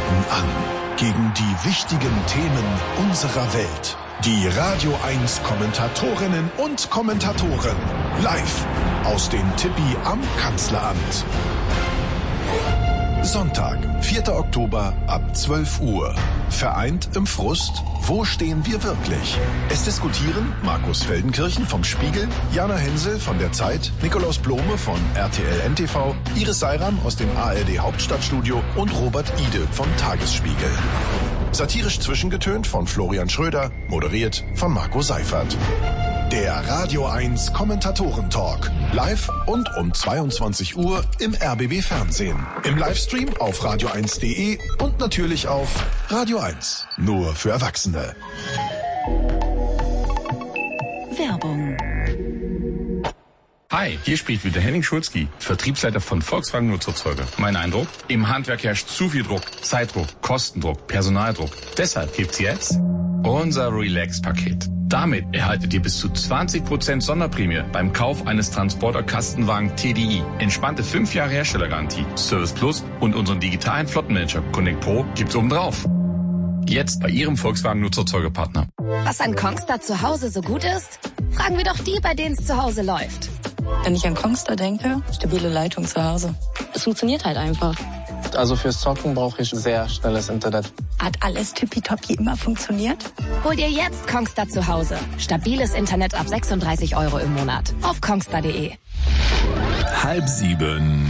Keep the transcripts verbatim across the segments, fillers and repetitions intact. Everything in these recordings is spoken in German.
treten an gegen die wichtigen Themen unserer Welt. Die Radio eins Kommentatorinnen und Kommentatoren live aus dem Tippi am Kanzleramt. Sonntag, vierter Oktober ab zwölf Uhr. Vereint im Frust, wo stehen wir wirklich? Es diskutieren Markus Feldenkirchen vom Spiegel, Jana Hensel von der Zeit, Nikolaus Blome von R T L N T V, Iris Seiram aus dem A R D Hauptstadtstudio und Robert Ide vom Tagesspiegel. Satirisch zwischengetönt von Florian Schröder, moderiert von Marco Seifert. Der Radio eins Kommentatoren-Talk. Live und um zweiundzwanzig Uhr im R B B Fernsehen. Im Livestream auf radio eins punkt de und natürlich auf Radio eins. Nur für Erwachsene. Werbung. Hi, hier spricht wieder Henning Schulzki, Vertriebsleiter von Volkswagen Nutzerzeuger. Mein Eindruck? Im Handwerk herrscht zu viel Druck, Zeitdruck, Kostendruck, Personaldruck. Deshalb gibt's jetzt unser Relax-Paket. Damit erhaltet ihr bis zu zwanzig Prozent Sonderprämie beim Kauf eines Transporter-Kastenwagen T D I. Entspannte fünf Jahre Herstellergarantie, Service Plus und unseren digitalen Flottenmanager Connect Pro gibt's oben drauf. Jetzt bei Ihrem Volkswagen Nutzerzeugerpartner. Was an Kongstar zu Hause so gut ist? Fragen wir doch die, bei denen es zu Hause läuft. Wenn ich an Kongstar denke, stabile Leitung zu Hause. Es funktioniert halt einfach. Also fürs Zocken brauche ich sehr schnelles Internet. Hat alles tippitoppi immer funktioniert? Hol dir jetzt Kongstar zu Hause. Stabiles Internet ab sechsunddreißig Euro im Monat. Auf kongstar punkt de. Halb sieben.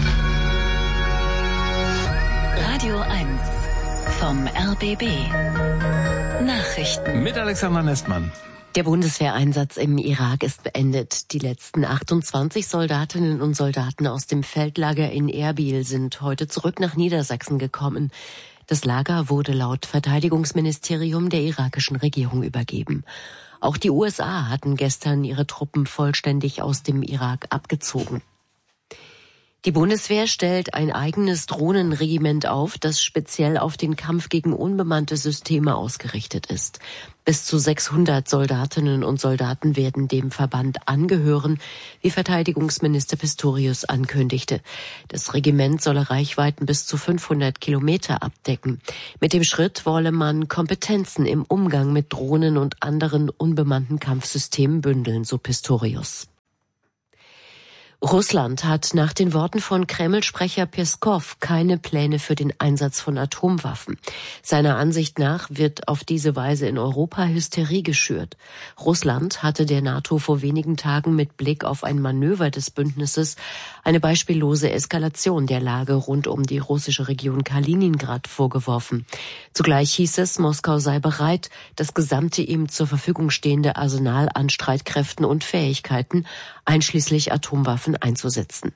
Radio eins vom R B B. Nachrichten. Mit Alexander Nestmann. Der Bundeswehreinsatz im Irak ist beendet. Die letzten achtundzwanzig Soldatinnen und Soldaten aus dem Feldlager in Erbil sind heute zurück nach Niedersachsen gekommen. Das Lager wurde laut Verteidigungsministerium der irakischen Regierung übergeben. Auch die U S A hatten gestern ihre Truppen vollständig aus dem Irak abgezogen. Die Bundeswehr stellt ein eigenes Drohnenregiment auf, das speziell auf den Kampf gegen unbemannte Systeme ausgerichtet ist. Bis zu sechshundert Soldatinnen und Soldaten werden dem Verband angehören, wie Verteidigungsminister Pistorius ankündigte. Das Regiment solle Reichweiten bis zu fünfhundert Kilometer abdecken. Mit dem Schritt wolle man Kompetenzen im Umgang mit Drohnen und anderen unbemannten Kampfsystemen bündeln, so Pistorius. Russland hat nach den Worten von Kreml-Sprecher Peskow keine Pläne für den Einsatz von Atomwaffen. Seiner Ansicht nach wird auf diese Weise in Europa Hysterie geschürt. Russland hatte der NATO vor wenigen Tagen mit Blick auf ein Manöver des Bündnisses eine beispiellose Eskalation der Lage rund um die russische Region Kaliningrad vorgeworfen. Zugleich hieß es, Moskau sei bereit, das gesamte ihm zur Verfügung stehende Arsenal an Streitkräften und Fähigkeiten, einschließlich Atomwaffen, einzusetzen.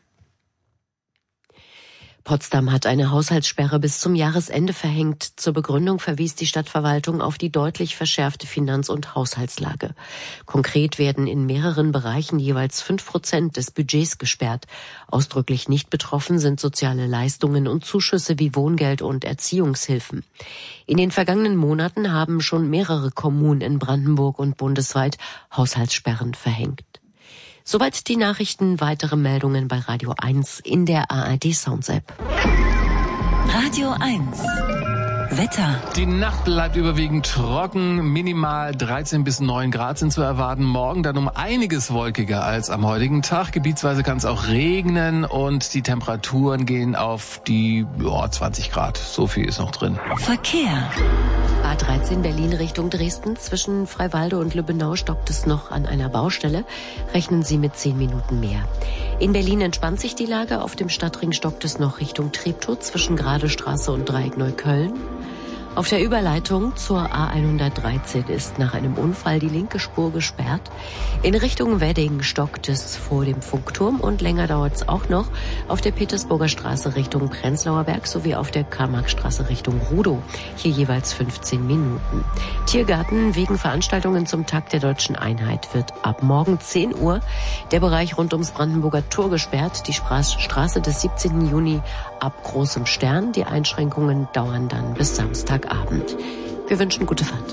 Potsdam hat eine Haushaltssperre bis zum Jahresende verhängt. Zur Begründung verwies die Stadtverwaltung auf die deutlich verschärfte Finanz- und Haushaltslage. Konkret werden in mehreren Bereichen jeweils fünf Prozent des Budgets gesperrt. Ausdrücklich nicht betroffen sind soziale Leistungen und Zuschüsse wie Wohngeld und Erziehungshilfen. In den vergangenen Monaten haben schon mehrere Kommunen in Brandenburg und bundesweit Haushaltssperren verhängt. Soweit die Nachrichten, weitere Meldungen bei Radio eins in der A R D Sounds App. Radio eins. Wetter. Die Nacht bleibt überwiegend trocken, minimal dreizehn bis neun Grad sind zu erwarten. Morgen dann um einiges wolkiger als am heutigen Tag. Gebietsweise kann es auch regnen und die Temperaturen gehen auf die ja, zwanzig Grad. So viel ist noch drin. Verkehr. A dreizehn Berlin Richtung Dresden. Zwischen Freiwalde und Lübbenau stockt es noch an einer Baustelle. Rechnen Sie mit zehn Minuten mehr. In Berlin entspannt sich die Lage. Auf dem Stadtring stockt es noch Richtung Treptow zwischen Gradestraße und Dreieck Neukölln. Auf der Überleitung zur A hundertdreizehn ist nach einem Unfall die linke Spur gesperrt. In Richtung Wedding stockt es vor dem Funkturm und länger dauert es auch noch auf der Petersburger Straße Richtung Prenzlauer Berg sowie auf der Karl-Marx-Straße Richtung Rudow. Hier jeweils fünfzehn Minuten. Tiergarten wegen Veranstaltungen zum Tag der Deutschen Einheit wird ab morgen zehn Uhr der Bereich rund ums Brandenburger Tor gesperrt. Die Straße des siebzehnten Juni ab Großem Stern. Die Einschränkungen dauern dann bis Samstagabend. Wir wünschen gute Fahrt.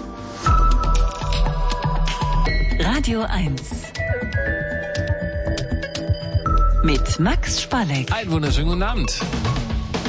Radio eins. Mit Max Spalleck. Einen wunderschönen guten Abend.